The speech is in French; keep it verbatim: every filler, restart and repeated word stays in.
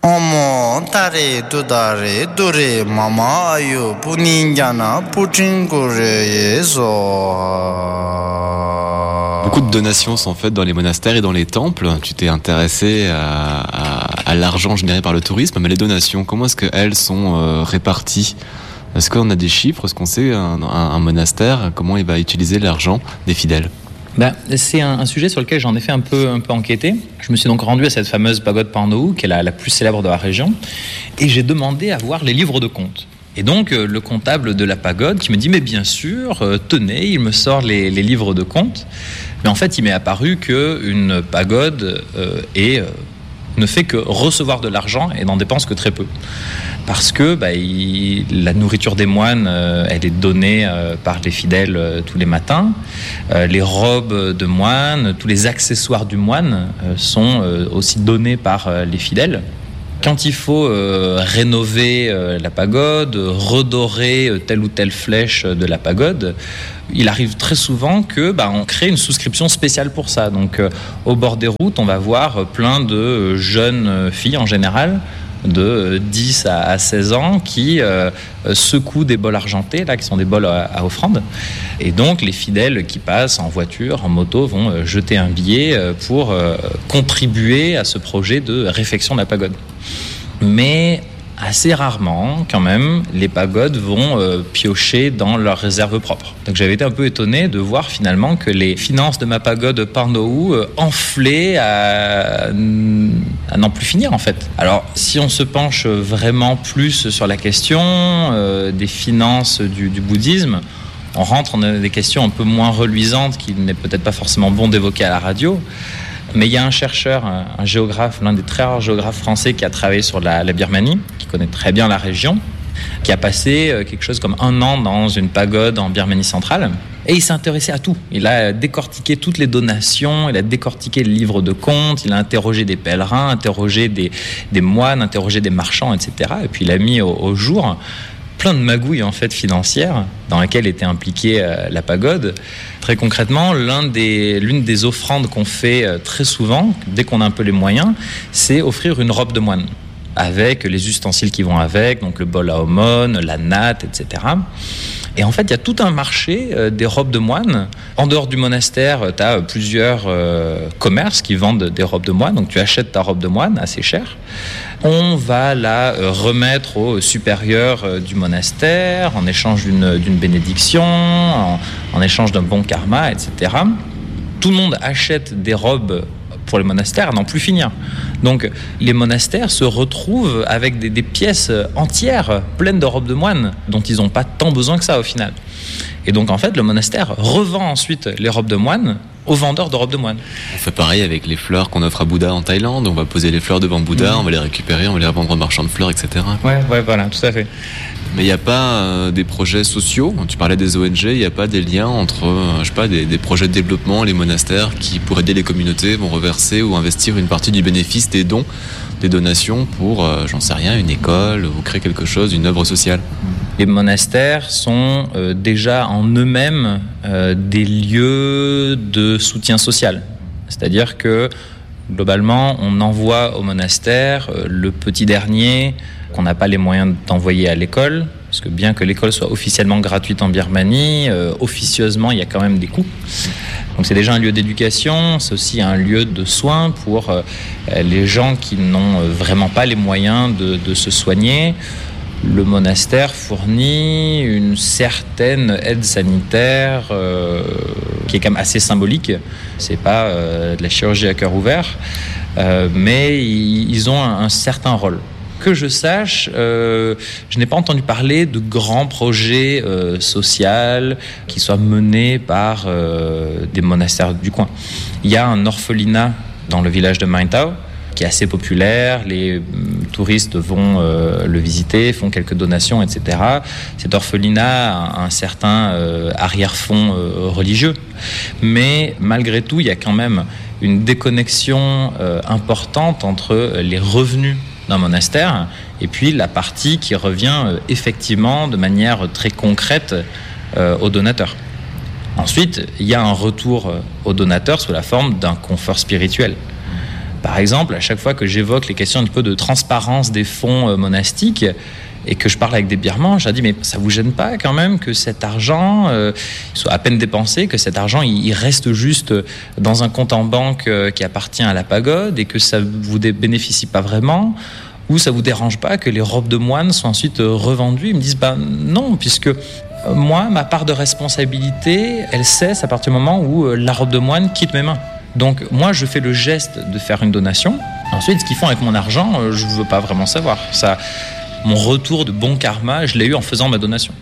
어머 딸이 두 달이 둘이 마마 아유 분인자나 puchingureyeso. Beaucoup de donations sont faites dans les monastères et dans les temples. Tu t'es intéressé à, à, à l'argent généré par le tourisme, mais les donations, comment est-ce qu'elles sont euh, réparties? Est-ce qu'on a des chiffres? Est-ce qu'on sait un, un, un monastère, comment il va utiliser l'argent des fidèles? Ben, c'est un, un sujet sur lequel j'en ai fait un peu, un peu enquêter. Je me suis donc rendu à cette fameuse pagode Parnao, qui est la, la plus célèbre de la région, et j'ai demandé à voir les livres de comptes. Et donc, euh, le comptable de la pagode qui me dit « Mais bien sûr, euh, tenez », il me sort les, les livres de comptes. Mais en fait, il m'est apparu qu'une pagode euh, est, euh, ne fait que recevoir de l'argent et n'en dépense que très peu. Parce que bah, il, la nourriture des moines, euh, elle est donnée euh, par les fidèles euh, tous les matins. Euh, les robes de moines, tous les accessoires du moine euh, sont euh, aussi donnés par euh, les fidèles. Quand il faut euh, rénover euh, la pagode, redorer euh, telle ou telle flèche de la pagode, il arrive très souvent que bah, on crée une souscription spéciale pour ça. Donc euh, au bord des routes, on va voir plein de jeunes filles en général, de dix à seize ans qui euh, secouent des bols argentés, là, qui sont des bols à, à offrande. Et donc, les fidèles qui passent en voiture, en moto, vont euh, jeter un billet euh, pour euh, contribuer à ce projet de réfection de la pagode. Mais assez rarement, quand même, les pagodes vont euh, piocher dans leurs réserves propres. Donc j'avais été un peu étonné de voir finalement que les finances de ma pagode Parnao euh, enflaient à, à n'en plus finir en fait. Alors si on se penche vraiment plus sur la question euh, des finances du, du bouddhisme, on rentre dans des questions un peu moins reluisantes qu'il n'est peut-être pas forcément bon d'évoquer à la radio. Mais il y a un chercheur, un, un géographe, l'un des très rares géographes français qui a travaillé sur la, la Birmanie, qui connaît très bien la région, qui a passé quelque chose comme un an dans une pagode en Birmanie centrale. Et il s'est intéressé à tout. Il a décortiqué toutes les donations, il a décortiqué le livre de comptes, il a interrogé des pèlerins, interrogé des, des moines, interrogé des marchands, et cetera. Et puis il a mis au, au jour plein de magouilles en fait financières dans lesquelles était impliquée euh, la pagode. Très concrètement, l'un des, l'une des offrandes qu'on fait euh, très souvent, dès qu'on a un peu les moyens, c'est offrir une robe de moine avec les ustensiles qui vont avec, donc le bol à aumône, la natte, et cetera. Et en fait, il y a tout un marché euh, des robes de moine. En dehors du monastère, tu as plusieurs euh, commerces qui vendent des robes de moine. Donc, tu achètes ta robe de moine assez chère. On va la euh, remettre au supérieur euh, du monastère en échange d'une, d'une bénédiction, en, en échange d'un bon karma, et cetera. Tout le monde achète des robes pour les monastères à n'en plus finir. Donc les monastères se retrouvent avec des, des pièces entières pleines de robes de moine dont ils n'ont pas tant besoin que ça au final. Et donc en fait le monastère revend ensuite les robes de moine aux vendeurs de robes de moine. On fait pareil avec les fleurs qu'on offre à Bouddha en Thaïlande. On va poser les fleurs devant Bouddha, mmh. on va les récupérer, on va les revendre aux marchands de fleurs, et cetera. Ouais, ouais, voilà, tout à fait. Mais il n'y a pas euh, des projets sociaux, tu parlais des O N G, il n'y a pas des liens entre euh, je sais pas, des, des projets de développement, les monastères qui, pour aider les communautés, vont reverser ou investir une partie du bénéfice des dons, des donations pour, euh, j'en sais rien, une école ou créer quelque chose, une œuvre sociale? Les monastères sont euh, déjà en eux-mêmes euh, des lieux de soutien social. C'est-à-dire que globalement, on envoie au monastère euh, le petit dernier qu'on n'a pas les moyens d'envoyer à l'école, parce que bien que l'école soit officiellement gratuite en Birmanie, euh, officieusement, il y a quand même des coûts. Donc c'est déjà un lieu d'éducation, c'est aussi un lieu de soins pour euh, les gens qui n'ont vraiment pas les moyens de, de se soigner. Le monastère fournit une certaine aide sanitaire euh, qui est quand même assez symbolique. C'est pas euh, de la chirurgie à cœur ouvert, euh, mais ils, ils ont un, un certain rôle. Que je sache, euh, je n'ai pas entendu parler de grands projets euh, sociaux qui soient menés par euh, des monastères du coin. Il y a un orphelinat dans le village de Mae Tao qui est assez populaire, les euh, touristes vont euh, le visiter, font quelques donations, et cetera. Cet orphelinat a un certain euh, arrière-fond euh, religieux, mais malgré tout, il y a quand même une déconnexion euh, importante entre les revenus d'un monastère et puis la partie qui revient euh, effectivement de manière très concrète euh, aux donateurs. Ensuite, il y a un retour euh, aux donateurs sous la forme d'un confort spirituel. Par exemple, à chaque fois que j'évoque les questions un peu de transparence des fonds euh, monastiques et que je parle avec des birmans, je leur dis mais ça vous gêne pas quand même que cet argent euh, soit à peine dépensé, que cet argent il, il reste juste dans un compte en banque euh, qui appartient à la pagode et que ça vous dé- bénéficie pas vraiment? Ou ça vous dérange pas que les robes de moine soient ensuite euh, revendues? Ils me disent bah non, puisque euh, moi ma part de responsabilité elle cesse à partir du moment où euh, la robe de moine quitte mes mains. Donc moi je fais le geste de faire une donation. Ensuite ce qu'ils font avec mon argent, euh, je veux pas vraiment savoir. Ça, mon retour de bon karma, je l'ai eu en faisant ma donation.